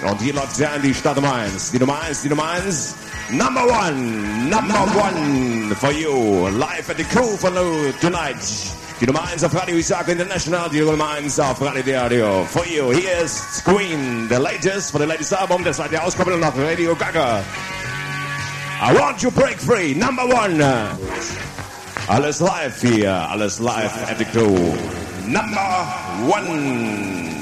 Und hier läuft sie an die Stadt Nummer 1. Die Nummer 1, die Nummer 1. Number one for you. Live at the Cool for you tonight. Die Nummer 1 auf Radio Isaac International. Die Nummer 1 auf Radio for you. Hier ist Queen, the latest for the latest Album. Das seid ihr Auskopplung nach Radio Gaga. I want you break free. Number 1. Alles live hier. Alles live at the Cool. Number 1.